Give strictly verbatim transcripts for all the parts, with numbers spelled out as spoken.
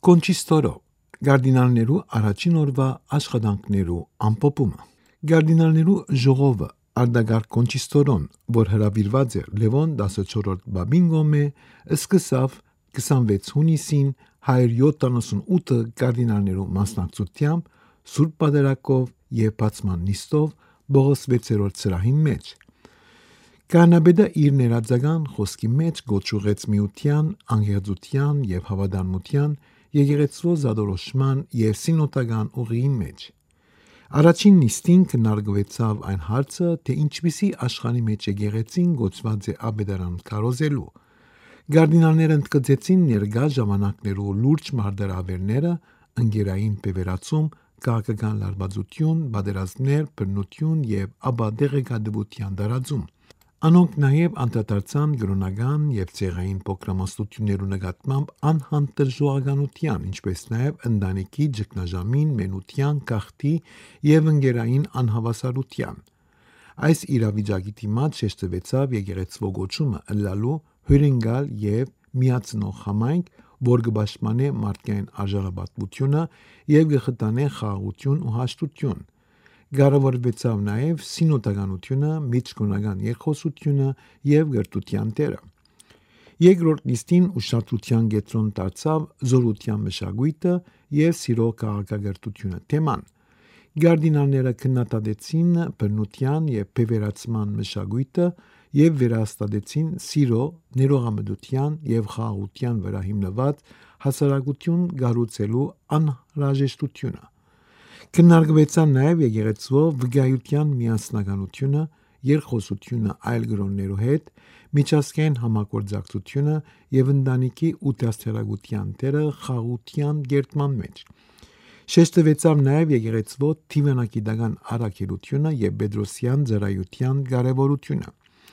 Կոնչիստորո Գարդինալներու առաջին օրվա աշխատանքներու ամփոփումը Գարդինալներու ժողովը արդագարգ կոնչիստորոն, որ հրավիրված էր Լևոն տասնչորրորդ բաբին գոմե, սկսավ քսանվեց հունիսին հարյուր յոթանասունութ գարդինալներու մասնակցությամբ Սուրբ Պատարագով եւ բացման նիստով Բողոս վեցերորդ սրահին մեջ։ Կանաբեդը իր ներածական խոսքի մեջ գոչուղեց միության, անգեղծության եւ հավատարմության, եկեղեցու զադորոշման եւ սինոդական ուղիի մեջ։ Առաջին նիստին քննարկվեցավ այն հարցը, թե ինչպիսի աշխարհի մեջ եկեղեցին գոչված է աբեդարան կարոզելու։ Գարդինալները ընդգծեցին ներկա ժամանակներու լուրջ մարտահրավերները, ընկերային բևեռացում, քաղաքական լարվածություն, պատերազմներ, բռնություն եւ ապա դեղեկատվության տարածում։ Անոնք նաև անդրադարձան կրոնական եւ ցեղային փոքրամասնություններու նկատմամբ անհանդուրժողականության, ինչպես նաև ընտանիքի ճգնաժամին, մենության, գաղթի եւ ընկերային անհավասարության։ Այս իրավիճակի դիմաց շեշտվեցավ եկեղեցու գոչումը ըլլալու հյուրընկալ եւ միացնող համայնք, որ կպաշտպանե մարդկային արժանապատվությունը եւ կխթանե խաղաղություն ու հաշտություն։ Կարևորվեցավ նաև սինոդականությունը, միջկրոնական երկխոսությունը եւ գրթության դերը։ Երկրորդ նիստին ուշադրության կենտրոն դարձավ զորության մշակույթը եւ սիրո քաղաքակրթությունը թեման։ Գարդինալները քննադատեցին բռնության եւ բևեռացման մշակույթը եւ վերահաստատեցին սիրո, ներողամտության եւ խաղաղության վրա հիմնված հասարակություն կառուցելու անհրաժեշտությունը։ Քննարկվեցան նաև եկեղեցու վկայության միասնականությունը, երկխոսությունը այլ կրոններու հետ, միջազգային համագործակցությունը եւ ընտանիքի ու դաստիարակության դերը խաղաղության կերտման մեջ։ Շեշտվեցավ նաև եկեղեցու դիվանագիտական առաքելությունը եւ Պետրոսյան ծառայության կարեւորությունը։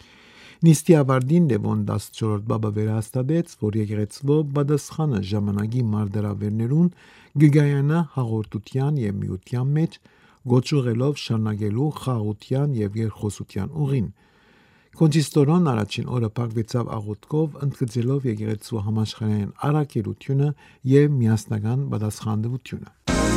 Նիստի ավարտին Լևոն տասնչորրորդ բաբը վերահաստատեց, որ եկեղեցու պատասխանը ժամանակի մարտահրավերներուն գգայանա հաղորդության եւ միության մեջ, գոչուղելով շարունակելու խաղաղության եւ երկխոսության ուղին։ Կոնչիստորոն առաջին օրը փակվեցավ աղոթքով, ընդգծելով եկեղեցու համաշխարհային առաքելությունը եւ միասնական պատասխանատվությունը։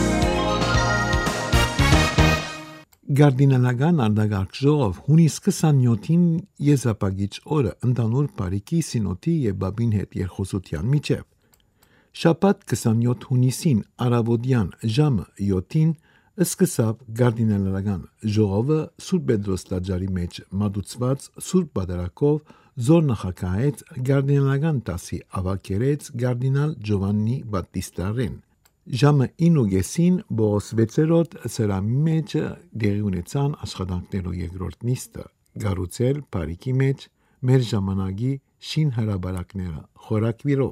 Գարդինալական արդագարգ ժողով հունիս քսանյոթին եզրափակիչ օրը ընդհանուր բարիքի սինոդի եւ բաբին հետ երկխոսության միջև։ Շաբաթ քսանյոթ հունիսին առավոտյան ժամը յոթին սկսավ գարդինալական ժողովը Սուրբ Պետրոս տաճարի մեջ մատուցված Սուրբ Պատարագով զորնախագահեց գարդինալական դասի ավագերեց գարդինալ Ջովաննի Բատտիստարեն։ Ժամը ինուգեսին Բողոս վեցերորդ սրամի մեջ դեղի ունեցան աշխատանքներու երկրորդ նիստը, գառուցել բարիքի մեջ մեր ժամանակի շին հրաբարակները խորակվիրով։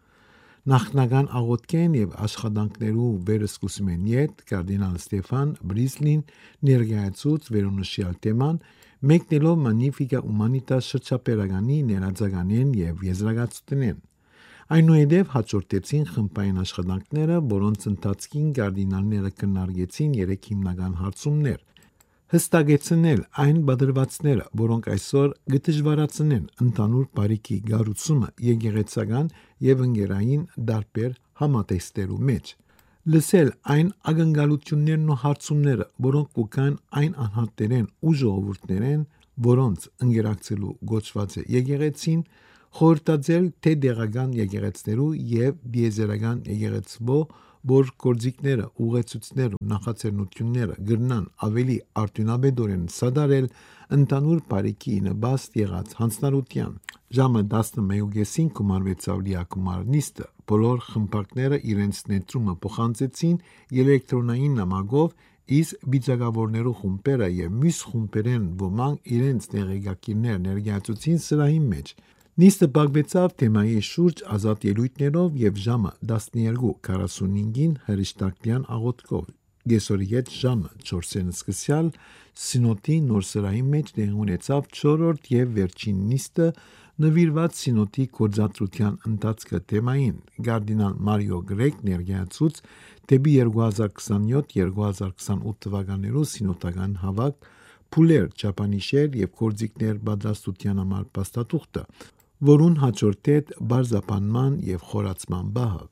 Նախնական աղոթքեն եւ աշխատանքներու վերսկսումեն յետ կարդինալ Ստեֆան Բրիզլին ներկայացուց վերոնշյալ թեման, մեկնելով Magnificat Humanitas շրջապերականի ներածականեն եւ եզրակացությունեն։ Այնուհետև հաջորդեցին խմբային աշխատանքները, որոնց ընթացքին կարդինալները քննարկեցին երեք հիմնական հարցումներ. հստակեցնել այն բادرվածները, որոնք այսօր կդժվարացնեն ընդհանուր բարիքի գառուցումը եկեղեցական եւ ընկերային դարբեր համատեքստերու մեջ, լսել այն ակնկալություններն ու հարցումները, որոնք կան այն անհատներեն ու ժողովուրդներեն, որոնց ընկերակցելու գոչված է եկեղեցին, խորհրդածել թե դեղական եկեղեցներու եւ դիեզերական եկեղեցվո, որ գործիքները, ուղեցույցները ու նախաձեռնությունները գրնան ավելի արդյունավետորեն սադարել ընդհանուր բարիքի նպաստ եղած հանձնարարության։ Ժամը տասնմեկուկեսին կմարվեցավ լիակումար նիստը, բոլոր խմբակները իրենց ներդրումը փոխանցեցին էլեկտրոնային նամակով, իսկ վիճակավորներու խումբերը եւ մյուս խումբերեն ոմանք իրենց տեղեկակիրներ ներկայացուցին սրահի մեջ։ Նիստը բաղվեցավ թեմայի շուրջ ազատ ելույթներով եւ ժամը տասներկու քառասունհինգին հրեշտակյան աղոթքով։ Գեսորի հետ ժամը չորսին սկսյալ սինոդի նոր սրահի մեջ տեղի ունեցավ չորրորդ եւ վերջին նիստը, նվիրված սինոդի գործադրության ընթացքը թեմային։ Կարդինալ Մարիո Գրեգ ներկայացուց դեպի երկու հազար քսանյոթ երկու հազար քսանութ թվականներու սինոդական հավաք փուլեր, չափանիշեր եւ գործիքներ պատրաստության համար փաստաթուղթը, որուն հաջորդեց բարձրաբանման եւ խորացման բահը։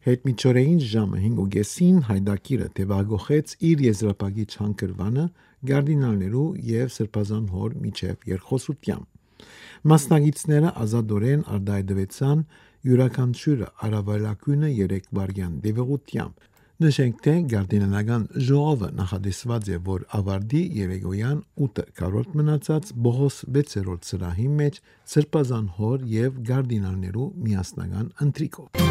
Հետմիջօրեին ժամը հինգուկեսին հայդակիրը թևագողեց իր եզրափակիչ հանգրվանը գարդինալներու եւ սրբազան հոր միջև երկխոսությամբ։ Մասնագետները ազատորեն արտահայտվեցան յուրաքանչյուրը արավելակույնը երեք վարյան դեպողությամբ։ Նշենք, թե գարդինալական ժողովը նախադեсված է, որ ավարտի երեկոյան ութ կարորդ մնացած Բողոս վեցերորդ սրահի մեջ սրբազան հոր եւ գարդինալներու միասնական ընթրիկով։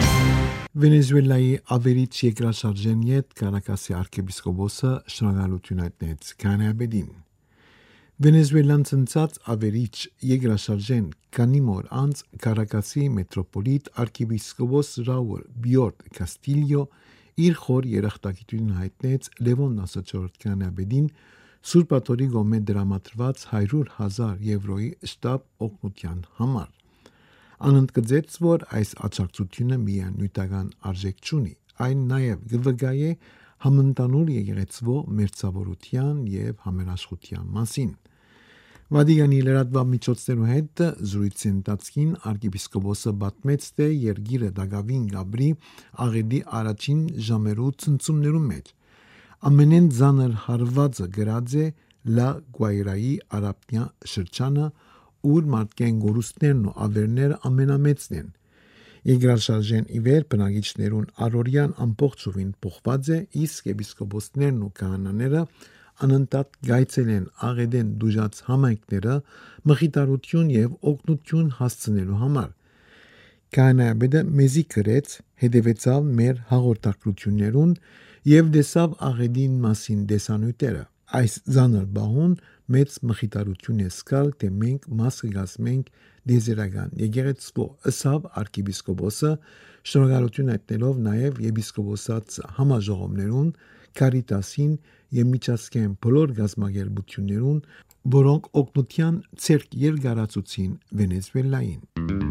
Վենեսուելայի ավերիչ երկրաշարժեն յետ Կարակասի arczepiskopոսը շնորհալություն հայտնեց Կանեաբեդին։ Վենեսուելան ցնցած ավերիչ երկրաշարժեն քանի օր անց Կարակասի մետրոպոլիտ arczepiskopos Raúl Biord Castillo իր խոր երախտագիտությունը հայտնեց Լևոն տասնչորրորդ Կանեաբեդին Սուրբաթորի գոմե դրամատրված հարյուր հազար եվրոյի շտապ օգնության համար։ Անընդգծեց, որ այս աջակցությունը միայն նյութական արժեք չունի, այն նաև կվկայե համընդանուր եկեղեցվո մերձավորության եւ համերաշխության մասին։ Վատիկանի լրատվամիջոցներու հետ զրույցի ընթացքին arczepiskopոսը պատմեց, թե երգիրը Դագավին Գաբրի աղետի առաջին ժամերու ցնցումներու մեջ ամենեն ծանր հարվածը գրած է Լա Գուայրայի արաբնյա շրջանը, ուր մարդկային գորուստներն ու ավերները ամենամեծն են։ Երկրաշարժեն իվեր բնակիչներուն առօրյան ամբողջովին փոխված է, իսկ եպիսկոպոսներն ու քահանաները անընդհատ գայցել են աղետեն դուժած համայնքները մխիթարություն եւ օգնություն հասցնելու համար։ Կանեաբեդը մեզի գրեց, հետևեցավ մեր հաղորդակցություններուն եւ տեսավ աղետին մասին դեսանյութերը։ Այս ծանր բահուն մեծ մխիթարություն է սկալ, թե մենք մաս կգազմենք դեզերական եկեղեցվո, ըսավ arczepiskopոսը, շնորհալություն հայտնելով նաև եպիսկոպոսած համաժողովներուն, Կարիտասին եւ միջազգային բոլոր գազམ་ագերբություններուն, որոնք օգնության ցերկ երկարացուցին Վենեսուելային։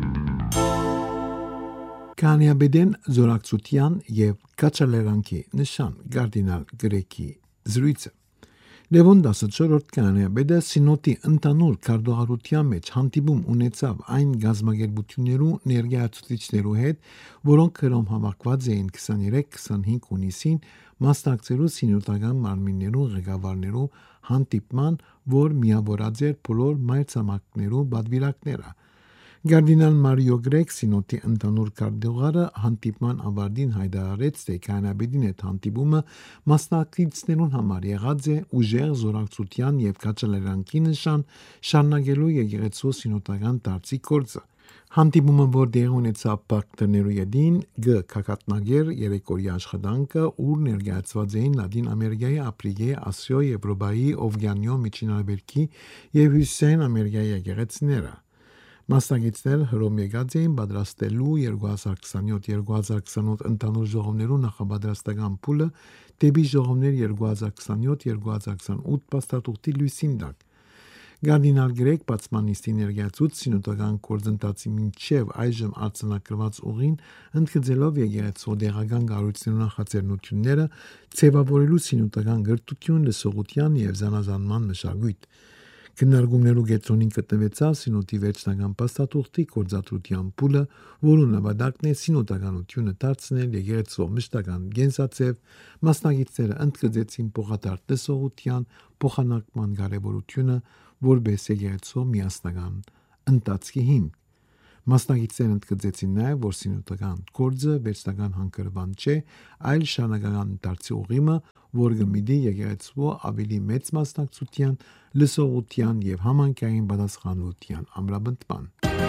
Կանեաբեդեն զորակցության եւ կաչալերանքի նշան գարդինալ Գրեկի զրույցը Լևոն տասնչորրորդ Կանեաբեդը սինոդի ընդանուր քարտուղարության մեջ հանդիպում ունեցավ այն գազམ་ագերբություններու ներկայացուցիչներու հետ, որոնք հրոմ հավաքված էին քսաներեք քսանհինգ հունիսին մասնակցելու սինոդական մարմիններու ղեկավարներու հանդիպման, որ միավորած էր բոլոր մայրցամաքներու պատվիրակները։ Գարդինալ Մարիո Գրեկ սինոդի ընդանուր քարտուղարը հանդիպման ավարտին հայտարարեց, թե Կանեաբեդին հետ հանդիպումը մասնակիցներուն համար եղած է ուժեղ զորակցության եւ կաչալերանքի նշան, շարունակելու եկեղեցու սինոդական դարձի գործը։ Հանդիպումը, որ դեղ ունեցավ Պակտներու յետին, գ կակատնագեր երեկորի աշխատանքը, ուր ներկայացված էին Լատին Ամերիկայի, Աֆրիկայի, Ասիո, Եվրոպայի, Օվկիանիո, Միջինարաբերքի եւ Հյուսիսային Ամերիկայի եկեղեցիները։ Մասնագետներ հրոմ եկած էին պատրաստելու երկու հազար քսանյոթ երկու հազար քսանութ ընդանուր ժողովներու նախապատրաստական փուլը դեպի ժողովներ երկու հազար քսանյոթ երկու հազար քսանութ փաստաթուղթի լույսին տակ։ Գարդինալ Գրեկ բացմանիստի ներկայացուց սինոդական գործընթացի մինչև այժմ արձանագրված ուղին ընդգծելով եկեղեցու դեղական կառույցներու նախաձեռնությունները ձևավորելու սինոդական գրթություն, լսողության եւ զանազանման մշակույթ։ Քննարկումներու կենտրոնին գտնվեցավ սինոդի վերջնական փաստաթուղթի գործադրության փուլը, որը նպատակն է սինոդականությունը դարձնել եկեղեցու մշտական կենսացև, մասնագետները ընդգծեցին փոխադարձ լսողության փոխանակման կարևորությունը, որպես եկեղեցու միասնական ընթացքի հիմք։ Մասնագետները ընդգծեցին նաև, որ սինոդական գործը վերջնական հանգրվան չէ, այլ շարունակական դարձի ուղիմը, որ գմիդի եկեղեցու ավելի մեծ մասնակցության, լսողության եւ համանքային պատասխանատվության ամրապնդման։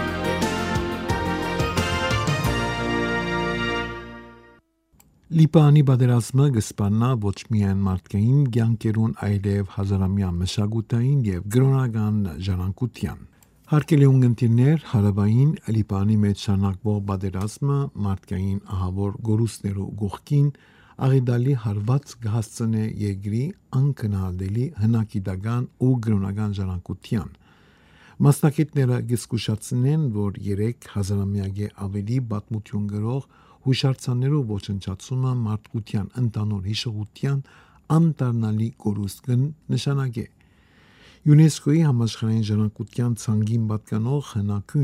Լիբանի պատերազմը կսպառնա ոչ միայն մարդկային կյանքերուն, այլև հազարամյա մշակութային եւ գրոնական ժառանգության։ Հարկելի ունգընտիրներ, հարավային Լիբանի մեջ շարունակվող պատերազմը մարդկային ահավոր գորուստներու գողքին աղետալի հարված կհասցնե երկրի անկնահատելի հնագիտական ու գրոնական ժառանգության։ Մասնագետները կզգուշացնեն, որ երեք հազարամյակի ավելի պատմություն գրող հուշարձաններու ոչնչացումը մարդկության ընդանուր հիշողության անդառնալի գորուստ կնշանակե։ ՅՈՒՆԵՍԿՕ-ի համաշխարհային ժառանգության ցանկին պատկանող հնագույն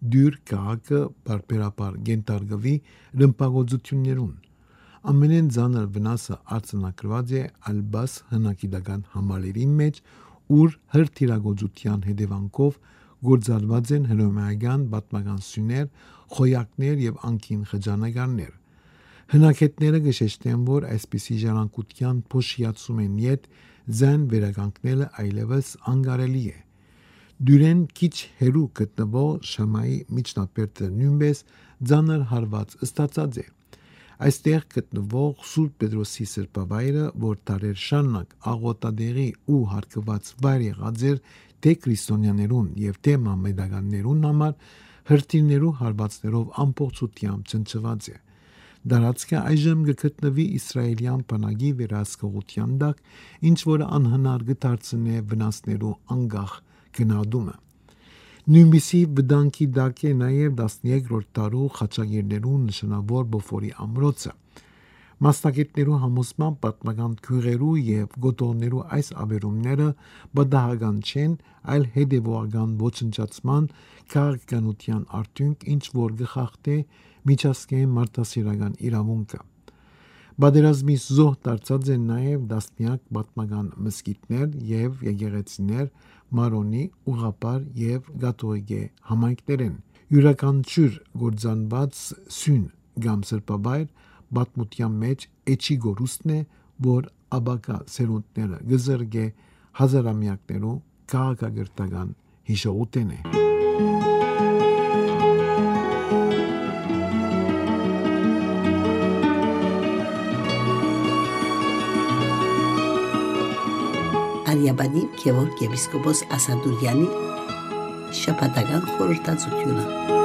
դյուր քաղաքը բարբերաբար գենտարգվի ռմբագործություններուն։ Ամենեն ծանր վնասը արձանագրված է Ալբաս հնակիդական համալիրի մեջ, ուր հրթիռագործության հետևանքով գործադրված են հռոմեական պատմական սյուներ, խոյակներ եւ անկին խճանկարներ։ Հնակետները գշեշտեն, որ այսպիսի ժառանգության փոշիացում են յետ ձայն վերականգնելը այլևս անկարելի է։ Դյուրեն քիչ հերու գտնվող Շամայի միջնաբերդը նույնպես ծանր հարված ստացած է։ Այստեղ գտնվող Սուրբ Պետրոսի սրբավայրը, որ տարեր շարունակ աղոթատեղի ու հարգված վայր եղած էր թե քրիստոնյաներուն եւ թե մամեդականներուն համար, հրթիռներու հարվածներով ամբողջությամբ ճնշված է։ Դարածքը այժմ գտնվի իսրայելյան բանակի վերահսկողության տակ, ինչ որ անհնար կդարձնե վնասներու անկախ գնահատումը։ Նույնպիսի վտանգի տակ է նաև տասներկրորդ դարու խաչագիրներու նշանավոր Բոֆորի ամրոցը։ Մասնագետներու համոզմամբ պատմական քույրերու եւ գոտորներու այս ավերումները բդահական չեն, այլ հետևողական ոչնչացման քաղաքականության արդյունք, ինչ որ գխախտե միջազգային մարդասիրական իրավունքը։ Պատերազմի զոհ դարձած են նաև դասնյակ պատմական մզկիթներ եւ եկեղեցիներ Մարոնի, Ուղղապար եւ Գաթողիկե համայնքներեն։ Յուրաքանչյուր գործանված սյուն կամ սրբավայր պատմության մեջ էջի գորուստն է, որ աբակա սերունդները գզրգե հազարամյակներու քաղաքագրթական հիշողութեն է։ Արիաբադի Գևորգ եպիսկոպոս Ասադուրյանի շաբաթական խորհրդածությունը։